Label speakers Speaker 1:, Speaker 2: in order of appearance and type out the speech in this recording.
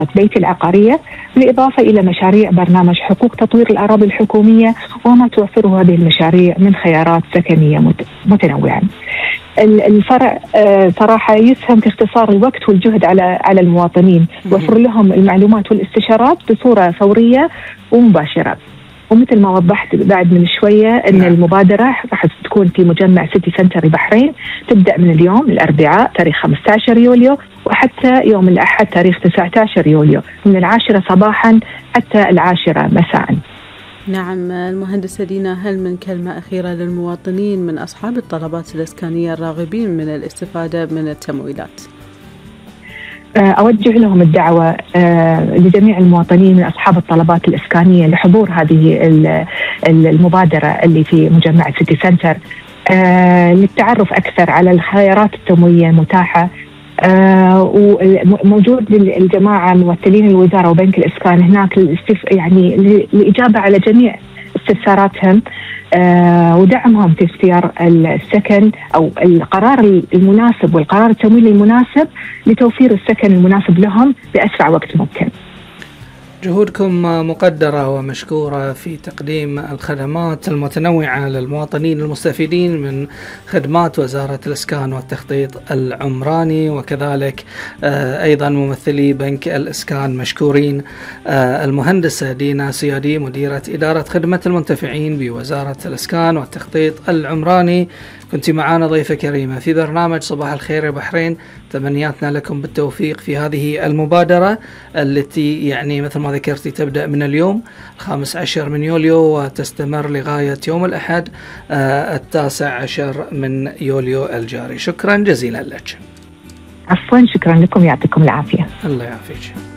Speaker 1: بيتي العقارية، بالإضافة إلى مشاريع برنامج حقوق تطوير الأراضي الحكومية وما توفره هذه المشاريع من خيارات سكنية متنوعة. الفرع صراحة يسهم في اختصار الوقت والجهد على المواطنين، وفر لهم المعلومات والاستشارات بصورة فورية ومباشرة. ومثل ما وضحت بعد من شوية أن المبادرة راح تكون في مجمع سيتي سنتر البحرين، تبدأ من اليوم الأربعاء تاريخ 15 يوليو وحتى يوم الأحد تاريخ 19 يوليو من 10 صباحا حتى 10 مساء.
Speaker 2: نعم المهندسة دينا، هل من كلمة أخيرة للمواطنين من أصحاب الطلبات الإسكانية الراغبين من الاستفادة من التمويلات؟
Speaker 1: أوجه لهم الدعوة لجميع المواطنين من أصحاب الطلبات الإسكانية لحضور هذه المبادرة اللي في مجمع سيتي سنتر للتعرف أكثر على الخيارات التمويلية المتاحة. وموجود للجماعة ممثلين الوزارة وبنك الإسكان هناك يعني الإجابة على جميع استفساراتهم ودعمهم في اختيار السكن أو القرار المناسب والقرار التمويلي المناسب لتوفير السكن المناسب لهم بأسرع وقت ممكن.
Speaker 3: جهودكم مقدرة ومشكورة في تقديم الخدمات المتنوعة للمواطنين المستفيدين من خدمات وزارة الإسكان والتخطيط العمراني، وكذلك أيضا ممثلي بنك الإسكان مشكورين. المهندسة دينا سيادي مديرة إدارة خدمة المنتفعين بوزارة الإسكان والتخطيط العمراني، كنت معنا ضيفة كريمة في برنامج صباح الخير يا بحرين. تمنياتنا لكم بالتوفيق في هذه المبادرة التي يعني مثل ما ذكرتي تبدأ من اليوم 15 من يوليو وتستمر لغاية يوم الأحد 19 من يوليو الجاري. شكرا جزيلا لك.
Speaker 1: عفوا، شكرا لكم، يعطيكم العافية.
Speaker 3: الله يعافيك.